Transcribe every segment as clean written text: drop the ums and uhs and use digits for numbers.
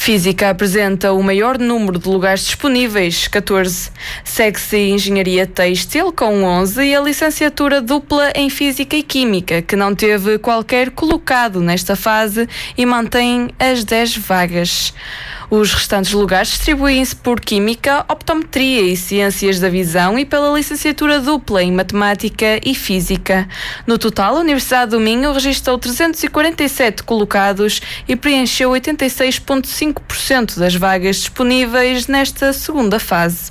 Física apresenta o maior número de lugares disponíveis, 14. Segue-se Engenharia Têxtil, com 11, e a licenciatura dupla em Física e Química, que não teve qualquer colocado nesta fase e mantém as 10 vagas. Os restantes lugares distribuem-se por Química, Optometria e Ciências da Visão e pela licenciatura dupla em Matemática e Física. No total, a Universidade do Minho registrou 347 colocados e preencheu 86,5% das vagas disponíveis nesta segunda fase.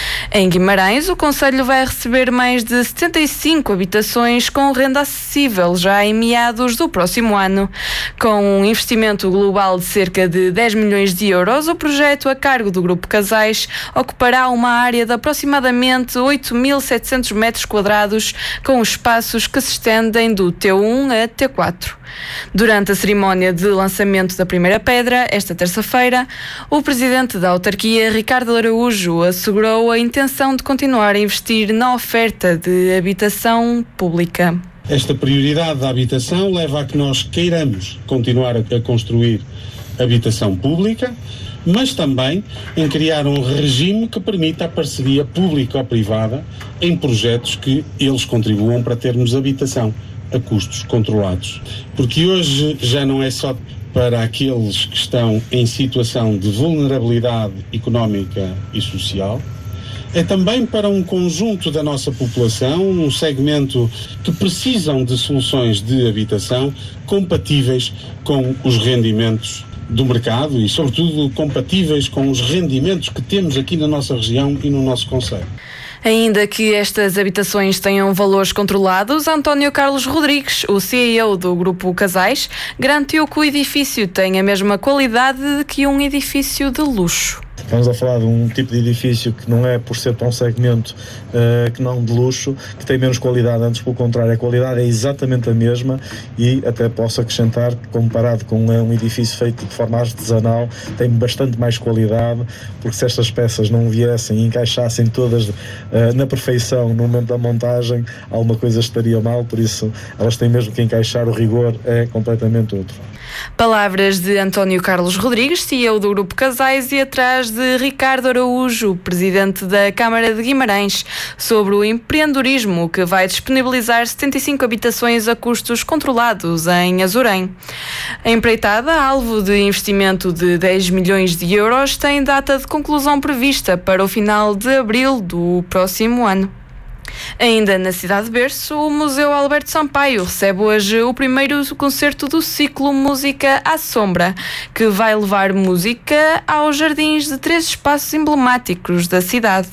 Em Guimarães, o concelho vai receber mais de 75 habitações com renda acessível já em meados do próximo ano. Com um investimento global de cerca de 10 milhões de euros, o projeto, a cargo do Grupo Casais, ocupará uma área de aproximadamente 8.700 metros quadrados, com espaços que se estendem do T1 a T4. Durante a cerimónia de lançamento da primeira pedra, esta terça-feira, o presidente da autarquia, Ricardo Araújo, assegurou a intenção de continuar a investir na oferta de habitação pública. Esta prioridade da habitação leva a que nós queiramos continuar a construir habitação pública, mas também em criar um regime que permita a parceria pública ou privada em projetos que eles contribuam para termos habitação a custos controlados. Porque hoje já não é só para aqueles que estão em situação de vulnerabilidade económica e social, é também para um conjunto da nossa população, um segmento que precisam de soluções de habitação compatíveis com os rendimentos do mercado e, sobretudo, compatíveis com os rendimentos que temos aqui na nossa região e no nosso concelho. Ainda que estas habitações tenham valores controlados, António Carlos Rodrigues, o CEO do Grupo Casais, garantiu que o edifício tem a mesma qualidade que um edifício de luxo. Estamos a falar de um tipo de edifício que não é por ser para um segmento que não de luxo, que tem menos qualidade, antes pelo contrário, a qualidade é exatamente a mesma e até posso acrescentar que comparado com um edifício feito de forma artesanal, tem bastante mais qualidade, porque se estas peças não viessem e encaixassem todas na perfeição no momento da montagem, alguma coisa estaria mal, por isso elas têm mesmo que encaixar, o rigor é completamente outro. Palavras de António Carlos Rodrigues, CEO do Grupo Casais, e atrás de Ricardo Araújo, presidente da Câmara de Guimarães, sobre o empreendedorismo que vai disponibilizar 75 habitações a custos controlados em Azurém. A empreitada, alvo de investimento de 10 milhões de euros, tem data de conclusão prevista para o final de abril do próximo ano. Ainda na cidade de Berço, o Museu Alberto Sampaio recebe hoje o primeiro concerto do ciclo Música à Sombra, que vai levar música aos jardins de 3 espaços emblemáticos da cidade.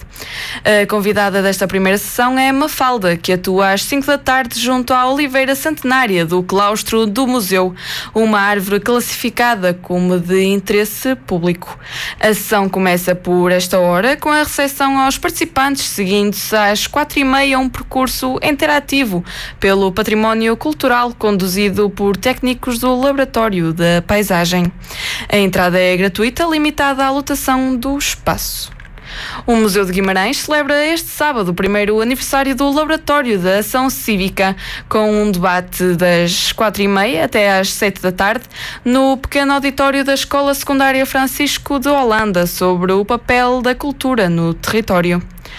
A convidada desta primeira sessão é Mafalda, que atua às 5 da tarde junto à Oliveira Centenária do claustro do museu, uma árvore classificada como de interesse público. A sessão começa por esta hora, com a recepção aos participantes, seguindo-se às 4h30 um percurso interativo pelo património cultural conduzido por técnicos do Laboratório da Paisagem. A entrada é gratuita, limitada à lotação do espaço. O Museu de Guimarães celebra este sábado o primeiro aniversário do Laboratório da Ação Cívica, com um debate das 4h30 até às 7 da tarde, no pequeno auditório da Escola Secundária Francisco de Holanda, sobre o papel da cultura no território.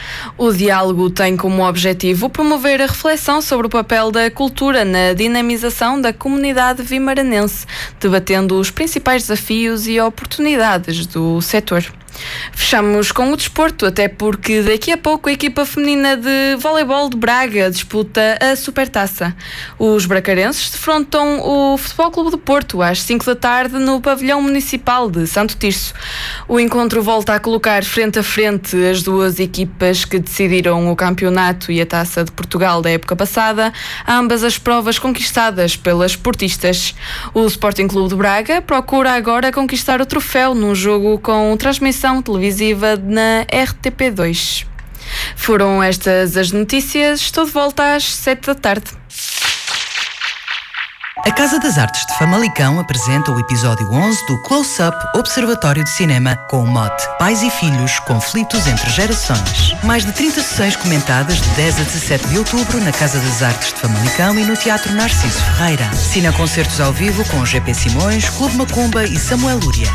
O diálogo tem como objetivo promover a reflexão sobre o papel da cultura na dinamização da comunidade vimaranense, debatendo os principais desafios e oportunidades do setor. Fechamos com o desporto, até porque daqui a pouco a equipa feminina de voleibol de Braga disputa a Supertaça. Os bracarenses defrontam o Futebol Clube do Porto às 5 da tarde no pavilhão municipal de Santo Tirso. O encontro volta a colocar frente a frente as duas equipas que decidiram o campeonato e a Taça de Portugal da época passada, ambas as provas conquistadas pelas portistas. O Sporting Clube de Braga procura agora conquistar o troféu num jogo com transmissão televisiva na RTP2. Foram estas as notícias. Estou de volta às 7 da tarde. A Casa das Artes de Famalicão apresenta o episódio 11 do Close-Up Observatório de Cinema, com o mote Pais e Filhos, Conflitos entre Gerações. Mais de 30 sessões comentadas de 10 a 17 de outubro na Casa das Artes de Famalicão e no Teatro Narciso Ferreira. Cineconcertos ao vivo com GP Simões, Clube Macumba e Samuel Lúria.